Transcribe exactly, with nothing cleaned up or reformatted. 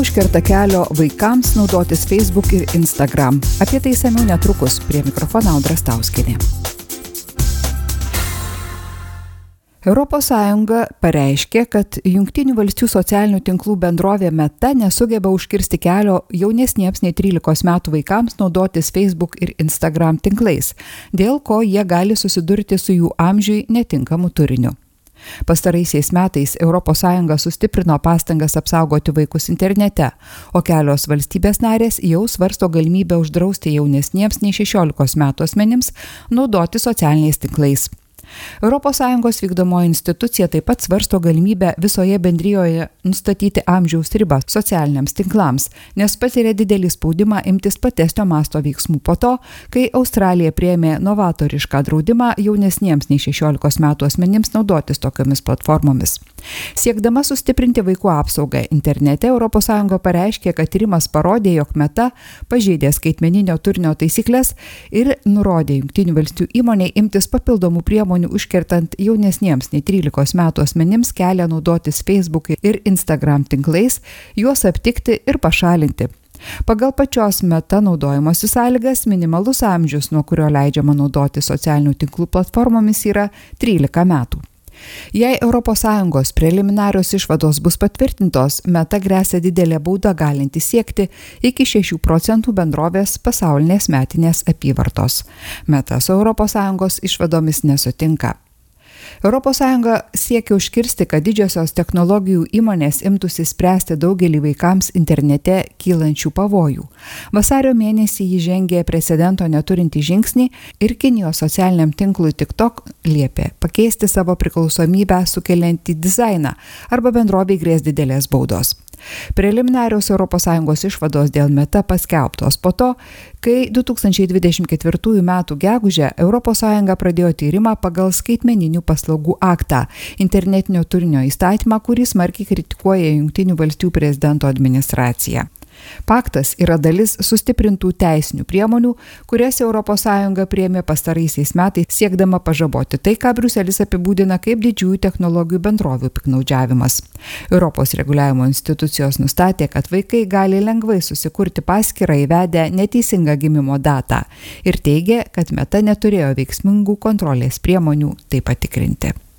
Užkerta kelio vaikams naudotis Facebook ir Instagram. Apie tai išsamiau netrukus. Prie mikrofono Audra Stauskienė. Europos Sąjunga pareiškė, kad Jungtinių valstijų socialinių tinklų bendrovė Meta nesugeba užkirsti kelio jaunesniems nei trylikos metų vaikams naudotis Facebook ir Instagram tinklais, dėl ko jie gali susidurti su jų amžiui netinkamu turiniu. Pastaraisiais metais Europos Sąjunga sustiprino pastangas apsaugoti vaikus internete, o kelios valstybės narės jau svarsto galimybę uždrausti jaunesniems nei šešiolikos metų asmenims naudoti socialiniais tinklais. Europos Sąjungos vykdomoji institucija taip pat svarsto galimybę visoje bendrijoje nustatyti amžiaus ribą socialiniams tinklams, nes patiria didelį spaudimą imtis platesnio masto veiksmų po to, kai Australija priėmė novatorišką draudimą jaunesniems nei šešiolikos metų asmenims naudotis tokiomis platformomis. Siekdama sustiprinti vaikų apsaugą internete, Europos Sąjunga pareiškė, kad tyrimas parodė, jog Meta pažeidė skaitmeninio turinio taisyklės ir nurodė Jungtinių valstijų įmonei imtis papildomų priemonių užkertant jaunesniems nei trylikos metų asmenims kelią naudotis Facebook ir Instagram tinklais, juos aptikti ir pašalinti. Pagal pačios Meta naudojimosi sąlygas minimalus amžius, nuo kurio leidžiama naudoti socialinių tinklų platformomis, yra trylika metų. Jei Europos Sąjungos preliminarios išvados bus patvirtintos, Meta gresia didelė bauda galinti siekti iki šešių procentų bendrovės pasaulinės metinės apyvartos. Meta su Europos Sąjungos išvadomis nesutinka. Europos Sąjunga siekia užkirsti, kad didžiosios technologijų įmonės imtųsi spręsti daugelį vaikams internete kylančių pavojų. Vasario mėnesį jį žengė precedento neturintį žingsnį ir Kinijos socialiniam tinklui TikTok liepė pakeisti savo priklausomybę sukeliantį dizainą arba bendrovei grės didelės baudos. Preliminarios Europos Sąjungos išvados dėl Meta paskelbtos po to, kai du tūkstančiai dvidešimt ketvirtųjų metų gegužę Europos Sąjunga pradėjo tyrimą pagal skaitmeninių paslaugų aktą, internetinio turinio įstatymą, kurį smarkiai kritikuoja Jungtinių valstijų prezidento administracija. Paktas yra dalis sustiprintų teisinių priemonių, kurias Europos Sąjunga priėmė pastaraisiais metais siekdama pažaboti tai, ką Briuselis apibūdina kaip didžiųjų technologijų bendrovių piktnaudžiavimas. Europos reguliavimo institucijos nustatė, kad vaikai gali lengvai susikurti paskyrą įvedę neteisingą gimimo datą ir teigė, kad Meta neturėjo veiksmingų kontrolės priemonių tai patikrinti.